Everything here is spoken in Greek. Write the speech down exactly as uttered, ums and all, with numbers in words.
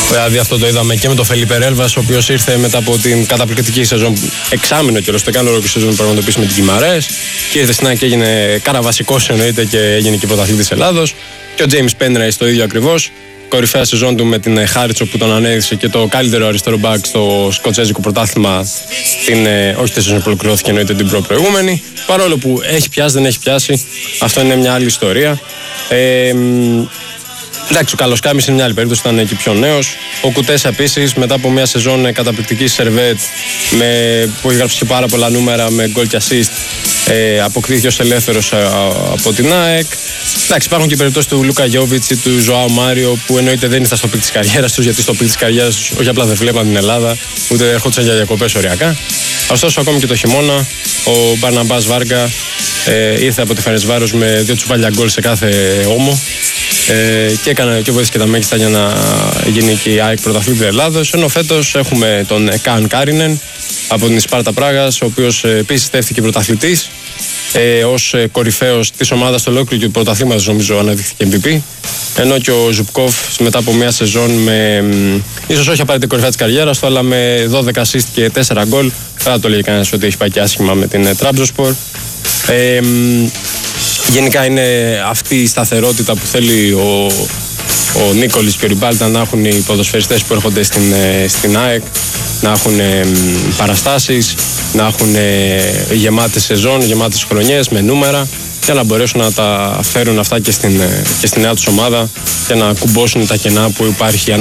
Δηλαδή αυτό το είδαμε και με τον Φελίπε Έλβας, ο οποίος ήρθε μετά από την καταπληκτική σεζόν, εξάμηνο καιρό, στο κάνω ολόκληρη σεζόν που πραγματοποιήσει με την Κιμαρές, και ήρθε στην ΑΕΚ και έγινε καραβασικός εννοείται και έγινε και πρωταθλητής Ελλάδος. Και ο Τζέιμς Πένραϊ το ίδιο ακριβώς. Κορυφαία σεζόν του με την Χάριτσο που τον ανέδειξε και το καλύτερο αριστερό μπακ στο σκοτσέζικο πρωτάθλημα. Την, όχι τη σεζόν που ολοκληρώθηκε, εννοείται την προ-προηγούμενη. Παρόλο που έχει πιάσει, δεν έχει πιάσει, αυτό είναι μια άλλη ιστορία. Ε, Εντάξει, ο Καλοσκάμης είναι μια άλλη περίπτωση, ήταν εκεί πιο νέος. Ο Κουτές επίσης, μετά από μια σεζόν καταπληκτική Σερβέτ, με, που έχει γράψει και πάρα πολλά νούμερα με γκολ και assist, ε, αποκτήθηκε ως ελεύθερος από την ΑΕΚ. Εντάξει, υπάρχουν και περιπτώσεις του Λούκα Γιόβιτς ή του Ζωάου Μάριο, που εννοείται δεν ήρθαν στο πικ της καριέρας τους, γιατί στο πικ της καριέρας τους όχι απλά δεν βλέπαν την Ελλάδα, ούτε ερχόντουσαν για διακοπές οριακά. Ωστόσο, ακόμη και το χειμώνα, ο Μπαρναμπάς Βάργα ε, ήρθε από τη Φερεντσβάρος με δύο τσουβάλια γκολ σε κάθε ώμο. Ε, και έκανε και βοήθησε και τα μέγιστα για να γίνει και η ΑΕΚ πρωταθλήτρια Ελλάδος. Ενώ φέτος έχουμε τον Καν Κάρινεν από την Σπάρτα Πράγας, ο οποίος ε, επίσης στέφθηκε πρωταθλητής ε, ως ε, κορυφαίος της ομάδας του ολόκληρου του πρωταθλήματος, νομίζω αναδείχθηκε εμ βι πι. Ενώ και ο Ζουπκόφ μετά από μια σεζόν με ίσως όχι απαραίτητη κορυφαία της καριέρας του, αλλά με δώδεκα assist και τέσσερα γκολ. Δεν θα το λέει κανένας ότι έχει πάει και άσχημα με την Τραμπζονσπορ. Ε, Γενικά είναι αυτή η σταθερότητα που θέλει ο, ο Νίκολης και ο Ριμπάλτα να έχουν οι ποδοσφαιριστές που έρχονται στην, στην ΑΕΚ, να έχουν ε, παραστάσεις, να έχουν ε, γεμάτες σεζόν, γεμάτες χρονιές με νούμερα, και να μπορέσουν να τα φέρουν αυτά και στην, και στην νέα τους ομάδα και να κουμπώσουν τα κενά που υπάρχει